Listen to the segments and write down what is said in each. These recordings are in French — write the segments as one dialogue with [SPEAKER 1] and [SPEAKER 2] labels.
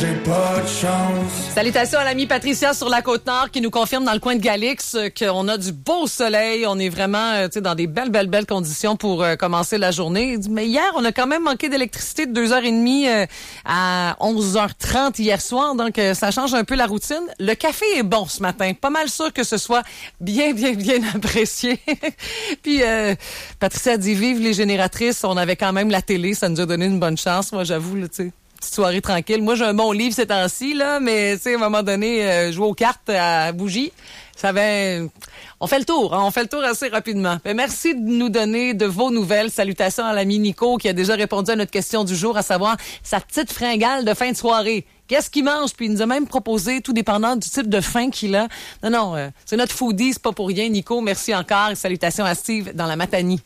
[SPEAKER 1] J'ai pas de chance.
[SPEAKER 2] Salutations à l'amie Patricia sur la Côte-Nord qui nous confirme dans le coin de Galix qu'on a du beau soleil. On est vraiment dans des belles conditions pour commencer la journée. Mais hier, on a quand même manqué d'électricité de 2h30 à 11h30 hier soir. Donc, ça change un peu la routine. Le café est bon ce matin. Pas mal sûr que ce soit bien apprécié. Puis, Patricia dit, vive les génératrices. On avait quand même la télé. Ça nous a donné une bonne chance. Moi, j'avoue, tu sais. Petite soirée tranquille. Moi, j'ai un bon livre ces temps-ci, là, mais, tu sais, à un moment donné, jouer aux cartes à bougie, ça va... On fait le tour, hein? On fait le tour assez rapidement. Mais merci de nous donner de vos nouvelles. Salutations à l'ami Nico qui a déjà répondu à notre question du jour, à savoir sa petite fringale de fin de soirée. Qu'est-ce qu'il mange? Puis il nous a même proposé, tout dépendant du type de faim qu'il a. Non, c'est notre foodie, c'est pas pour rien. Nico, merci encore. Et salutations à Steve dans la Matanie.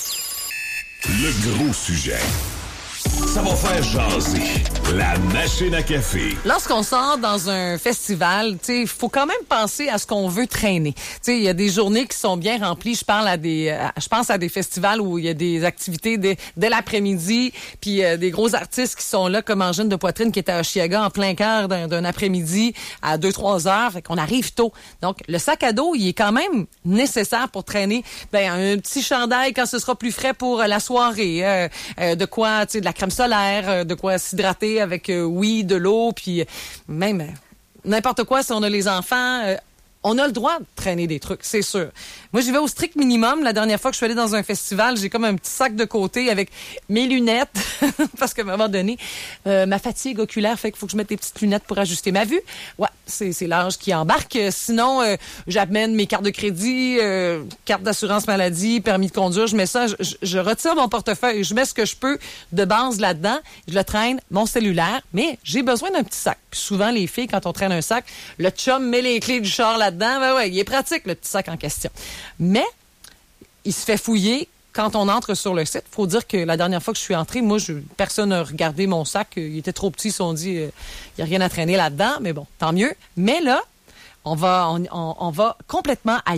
[SPEAKER 3] Le gros sujet. Ça va faire jaser. La machine à café.
[SPEAKER 2] Lorsqu'on sort dans un festival, tu sais, il faut quand même penser à ce qu'on veut traîner. Tu sais, il y a des journées qui sont bien remplies. Je pense à des festivals où il y a des activités dès l'après-midi, puis des gros artistes qui sont là, comme Angine de Poitrine qui était à Chiaga en plein cœur d'un après-midi à 2-3 heures. Fait qu'on arrive tôt. Donc, le sac à dos, il est quand même nécessaire pour traîner. Un petit chandail quand ce sera plus frais pour la soirée. De quoi, tu sais, de la crème solaire, de quoi s'hydrater avec, de l'eau, puis même n'importe quoi si on a les enfants. On a le droit de traîner des trucs, c'est sûr. Moi, j'y vais au strict minimum. La dernière fois que je suis allée dans un festival, j'ai comme un petit sac de côté avec mes lunettes, parce qu'à un moment donné, ma fatigue oculaire fait qu'il faut que je mette des petites lunettes pour ajuster ma vue. Ouais, c'est l'âge qui embarque. Sinon, j'amène mes cartes de crédit, carte d'assurance maladie, permis de conduire. Je mets ça, je retire mon portefeuille, je mets ce que je peux de base là-dedans. Je le traîne, mon cellulaire, mais j'ai besoin d'un petit sac. Puis souvent, les filles, quand on traîne un sac, le chum met les clés du char là-dedans. Ouais, il est pratique, le petit sac en question. Mais, il se fait fouiller quand on entre sur le site. Faut dire que la dernière fois que je suis entrée, moi, personne n'a regardé mon sac. Il était trop petit, ils se sont dit, il n'y a rien à traîner là-dedans. Mais bon, tant mieux. Mais là, on va complètement ailleurs.